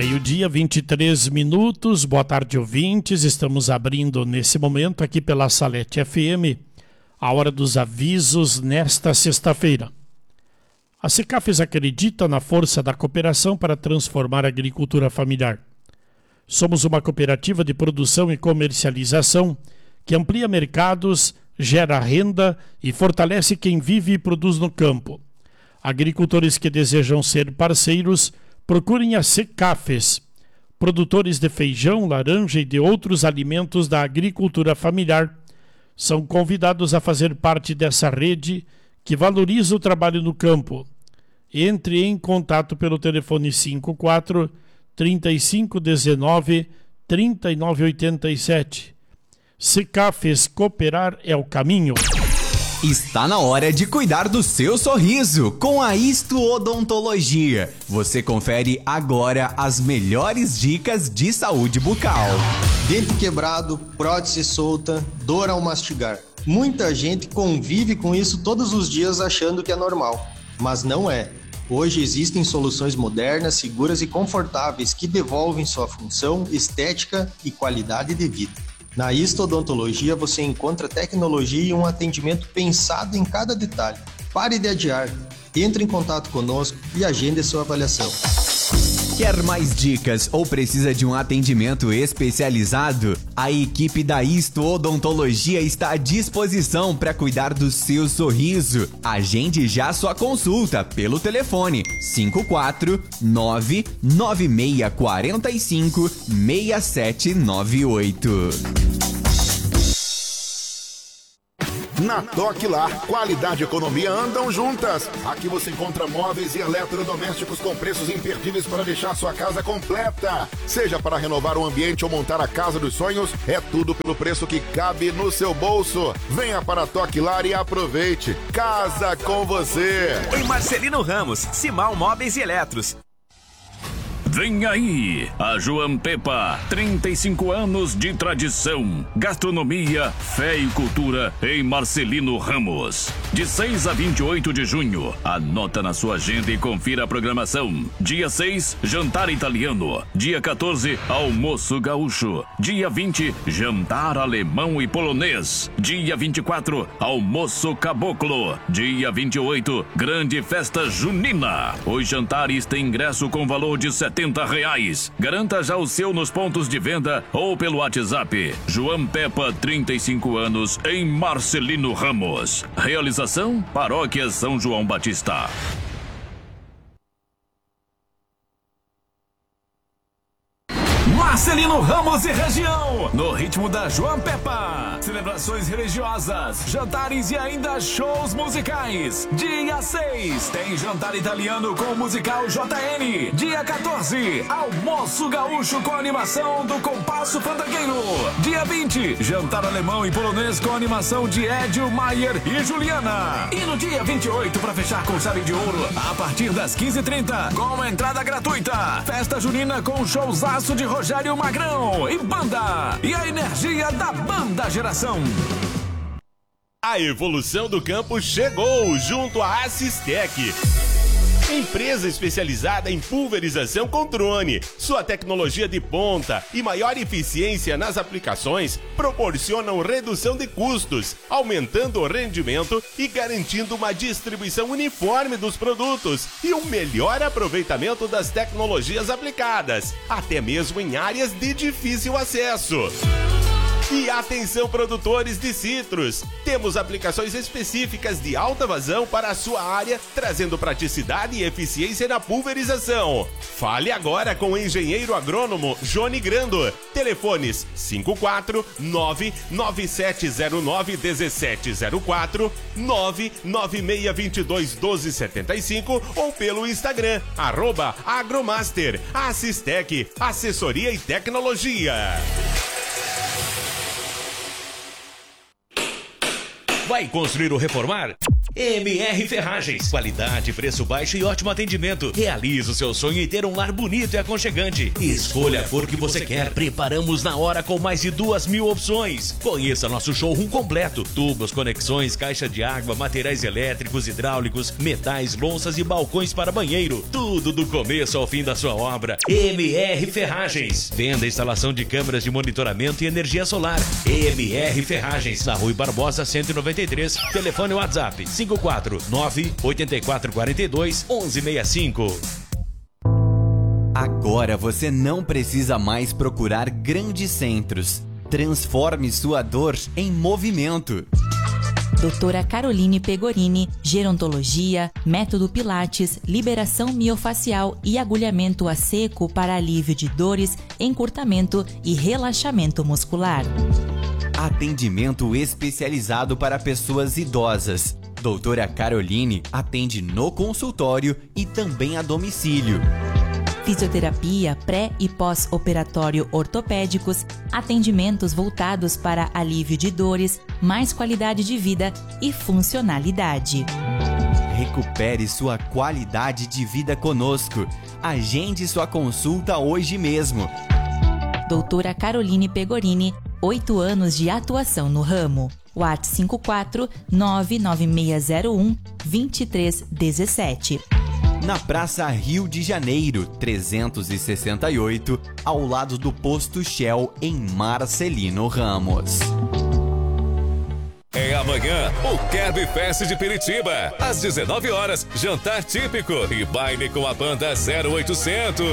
Meio-dia, 23 minutos. Boa tarde, ouvintes. Estamos abrindo nesse momento aqui pela Salete FM a hora dos avisos nesta sexta-feira. A Secafes acredita na força da cooperação para transformar a agricultura familiar. Somos uma cooperativa de produção e comercialização que amplia mercados, gera renda e fortalece quem vive e produz no campo. Agricultores que desejam ser parceiros, procurem a Secafes. Produtores de feijão, laranja e de outros alimentos da agricultura familiar são convidados a fazer parte dessa rede que valoriza o trabalho no campo. Entre em contato pelo telefone 54 3519 3987. Secafes, cooperar é o caminho. Está na hora de cuidar do seu sorriso com a Isto Odontologia. Você confere agora as melhores dicas de saúde bucal. Dente quebrado, prótese solta, dor ao mastigar. Muita gente convive com isso todos os dias achando que é normal, mas não é. Hoje existem soluções modernas, seguras e confortáveis que devolvem sua função, estética e qualidade de vida. Na Isto Odontologia você encontra tecnologia e um atendimento pensado em cada detalhe. Pare de adiar, entre em contato conosco e agende sua avaliação. Quer mais dicas ou precisa de um atendimento especializado? A equipe da Isto Odontologia está à disposição para cuidar do seu sorriso. Agende já sua consulta pelo telefone 549-9645-6798. Na Toque Lar, qualidade e economia andam juntas. Aqui você encontra móveis e eletrodomésticos com preços imperdíveis para deixar sua casa completa. Seja para renovar o ambiente ou montar a casa dos sonhos, é tudo pelo preço que cabe no seu bolso. Venha para a Toque Lar e aproveite. Casa com você. Em Marcelino Ramos, Simal Móveis e Eletros. Vem aí, a João Pepa, 35 anos de tradição, gastronomia, fé e cultura em Marcelino Ramos. De 6 a 28 de junho, anota na sua agenda e confira a programação. Dia 6, jantar italiano. Dia 14, almoço gaúcho. Dia 20, jantar alemão e polonês. Dia 24, almoço caboclo. Dia 28, grande festa junina. Os jantares têm ingresso com valor de R$70. Garanta já o seu nos pontos de venda ou pelo WhatsApp. João Pepa, 35 anos, em Marcelino Ramos. Realização: Paróquia São João Batista. Marcelino Ramos e região, no ritmo da João Pepa. Celebrações religiosas, jantares e ainda shows musicais. Dia 6, tem jantar italiano com o musical JN. Dia 14, almoço gaúcho com animação do Compasso Fandangueiro. Dia 20, jantar alemão e polonês com animação de Edio, Maier e Juliana. E no dia 28, para fechar com chave de ouro, a partir das 15h30, com entrada gratuita. Festa junina com showzaço de Rogério Magrão e banda. E a energia da Banda Geração. A evolução do campo chegou junto à Assistec. Empresa especializada em pulverização com drone. Sua tecnologia de ponta e maior eficiência nas aplicações proporcionam redução de custos, aumentando o rendimento e garantindo uma distribuição uniforme dos produtos e um melhor aproveitamento das tecnologias aplicadas, até mesmo em áreas de difícil acesso. E atenção, produtores de citros! Temos aplicações específicas de alta vazão para a sua área, trazendo praticidade e eficiência na pulverização. Fale agora com o engenheiro agrônomo Johnny Grando. Telefones 549-9709-1704, 996221275 ou pelo Instagram, @agromaster. Assistec, assessoria e tecnologia. Vai construir ou reformar? MR Ferragens, qualidade, preço baixo e ótimo atendimento. Realize o seu sonho em ter um lar bonito e aconchegante. Escolha a cor que você quer. Preparamos na hora com mais de 2.000 opções. Conheça nosso showroom completo. Tubos, conexões, caixa de água, materiais elétricos, hidráulicos, metais, louças e balcões para banheiro. Tudo do começo ao fim da sua obra. MR Ferragens. Venda e instalação de câmeras de monitoramento e energia solar. MR Ferragens, na Rui Barbosa 193. Telefone WhatsApp 549-8442-1165. Agora você não precisa mais procurar grandes centros. Transforme sua dor em movimento. Doutora Caroline Pegorini, gerontologia, método Pilates, liberação miofacial e agulhamento a seco para alívio de dores, encurtamento e relaxamento muscular. Atendimento especializado para pessoas idosas. Doutora Caroline atende no consultório e também a domicílio. Fisioterapia pré- e pós-operatório ortopédicos, atendimentos voltados para alívio de dores, mais qualidade de vida e funcionalidade. Recupere sua qualidade de vida conosco. Agende sua consulta hoje mesmo. Doutora Caroline Pegorini, 8 anos de atuação no ramo. WhatsApp 54 99601 2317. Na Praça Rio de Janeiro, 368, ao lado do Posto Shell, em Marcelino Ramos. É amanhã, o Kerb Fest de Piritiba. Às 19 horas, jantar típico e baile com a banda 0800.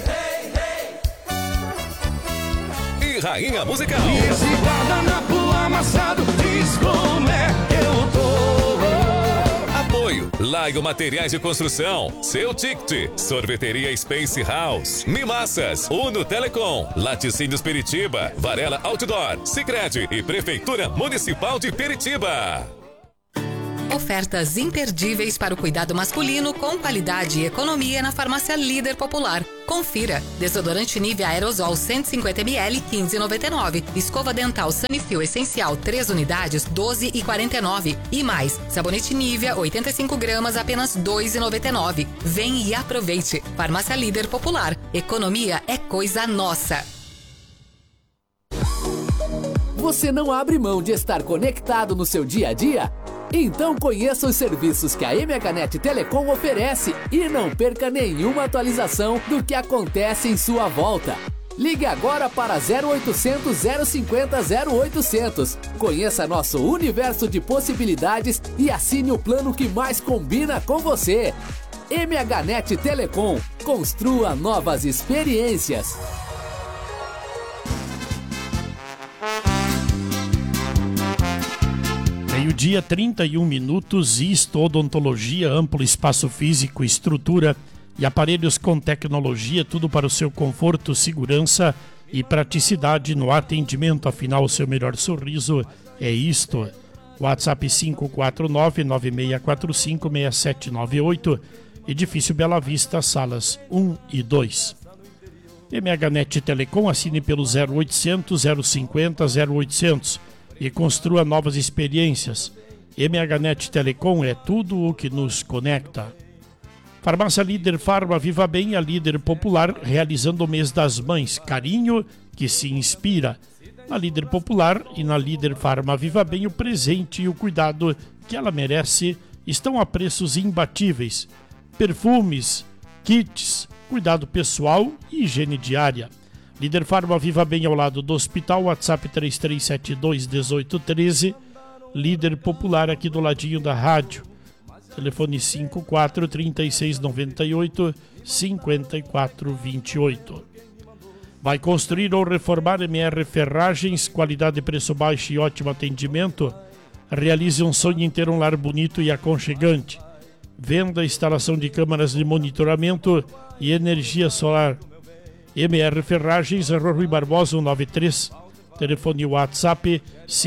E Rainha Musical. Esse guardanapo amassado diz como é que eu tô. Apoio, Laio Materiais de Construção, Seu Ticket, Sorveteria Space House, Mimassas, Uno Telecom, Laticínios Piritiba, Varela Outdoor, Sicredi e Prefeitura Municipal de Piritiba. Ofertas imperdíveis para o cuidado masculino com qualidade e economia na Farmácia Líder Popular. Confira. Desodorante Nivea Aerosol 150ml 15,99. Escova dental Sanifil Essencial 3 unidades 12,49. E mais, sabonete Nivea 85 gramas apenas 2,99. Vem e aproveite. Farmácia Líder Popular. Economia é coisa nossa. Você não abre mão de estar conectado no seu dia a dia? Então conheça os serviços que a MHNet Telecom oferece e não perca nenhuma atualização do que acontece em sua volta. Ligue agora para 0800 050 0800. Conheça nosso universo de possibilidades e assine o plano que mais combina com você. MHNet Telecom. Construa novas experiências. Meio-dia, 31 minutos. Isto Odontologia, amplo espaço físico, estrutura e aparelhos com tecnologia, tudo para o seu conforto, segurança e praticidade no atendimento. Afinal, o seu melhor sorriso é isto. WhatsApp 549-9645-6798, Edifício Bela Vista, salas 1 e 2. MHNet Telecom, assine pelo 0800 050 0800 e construa novas experiências. MHNet Telecom é tudo o que nos conecta. Farmácia Líder Farma, viva bem, a líder popular, realizando o mês das mães. Carinho que se inspira. Na Líder Popular e na Líder Farma, viva bem, o presente e o cuidado que ela merece estão a preços imbatíveis. Perfumes, kits, cuidado pessoal e higiene diária. Líder Farma, viva bem ao lado do hospital, WhatsApp 3372-1813. Líder Popular aqui do ladinho da rádio. Telefone 54-3698-5428. Vai construir ou reformar? MR Ferragens, qualidade, preço baixo e ótimo atendimento. Realize um sonho em ter um lar bonito e aconchegante. Venda, instalação de câmaras de monitoramento e energia solar. MR Ferragens, Rui Barbosa 193, telefone WhatsApp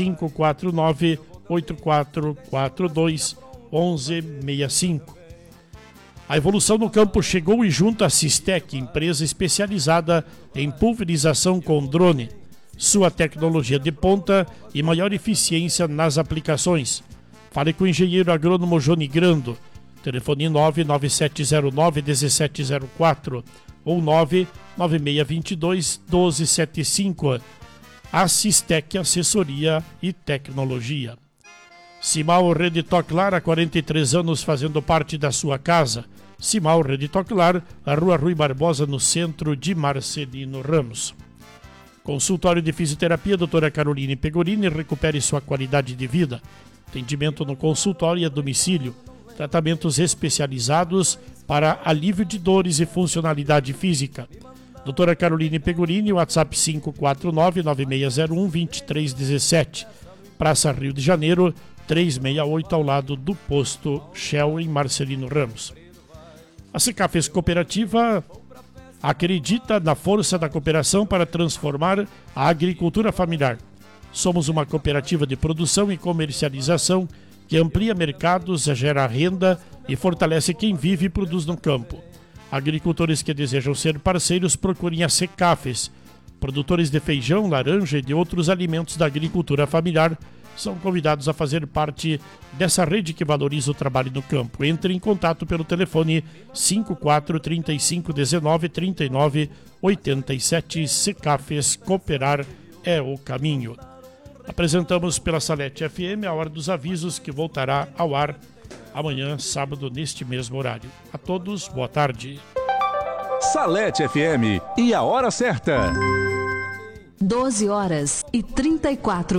549-8442-1165. A evolução no campo chegou e junto à Sistec, empresa especializada em pulverização com drone. Sua tecnologia de ponta e maior eficiência nas aplicações. Fale com o engenheiro agrônomo Johnny Grando. Telefone 99709-1704 ou 99622-1275. Assistec Assessoria e Tecnologia. Simal Rede Toclar, há 43 anos fazendo parte da sua casa. Simal Rede Toclar, a Rua Rui Barbosa, no centro de Marcelino Ramos. Consultório de Fisioterapia, doutora Caroline Pegorini, recupere sua qualidade de vida. Atendimento no consultório e a domicílio. Tratamentos especializados para alívio de dores e funcionalidade física. Doutora Caroline Pegorini, WhatsApp 549-9601-2317. Praça Rio de Janeiro, 368, ao lado do posto Shell, em Marcelino Ramos. A Secafes Cooperativa acredita na força da cooperação para transformar a agricultura familiar. Somos uma cooperativa de produção e comercialização que amplia mercados, gera renda e fortalece quem vive e produz no campo. Agricultores que desejam ser parceiros procurem a Secafes. Produtores de feijão, laranja e de outros alimentos da agricultura familiar são convidados a fazer parte dessa rede que valoriza o trabalho no campo. Entre em contato pelo telefone 54 35 19 39 87. Secafes, cooperar é o caminho. Apresentamos pela Salete FM a Hora dos Avisos, que voltará ao ar amanhã, sábado, neste mesmo horário. A todos, boa tarde. Salete FM e a hora certa. 12 horas e 34